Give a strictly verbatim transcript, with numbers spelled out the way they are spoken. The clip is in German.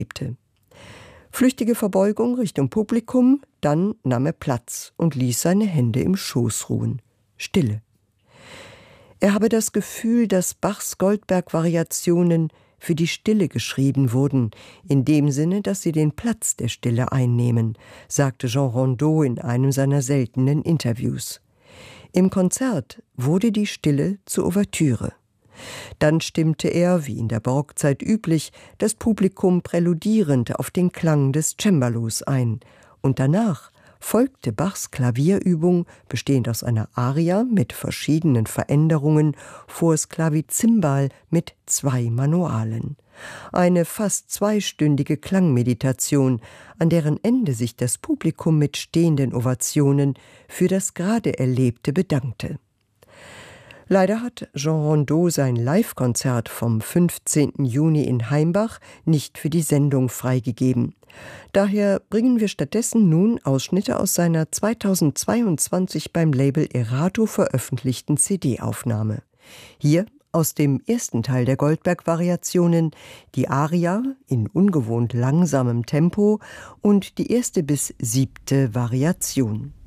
lebte. Flüchtige Verbeugung Richtung Publikum, dann nahm er Platz und ließ seine Hände im Schoß ruhen. Stille. Er habe das Gefühl, dass Bachs Goldberg-Variationen für die Stille geschrieben wurden, in dem Sinne, dass sie den Platz der Stille einnehmen, sagte Jean Rondeau in einem seiner seltenen Interviews. Im Konzert wurde die Stille zur Ouvertüre. Dann stimmte er, wie in der Barockzeit üblich, das Publikum präludierend auf den Klang des Cembalos ein, und danach folgte Bachs Klavierübung, bestehend aus einer Aria mit verschiedenen Veränderungen, vors Klavizimbal mit zwei Manualen. Eine fast zweistündige Klangmeditation, an deren Ende sich das Publikum mit stehenden Ovationen für das gerade Erlebte bedankte. Leider hat Jean Rondeau sein Live-Konzert vom fünfzehnten Juni in Heimbach nicht für die Sendung freigegeben. Daher bringen wir stattdessen nun Ausschnitte aus seiner zweitausendzweiundzwanzig beim Label Erato veröffentlichten C D-Aufnahme. Hier aus dem ersten Teil der Goldberg-Variationen die Aria in ungewohnt langsamem Tempo und die erste bis siebte Variation.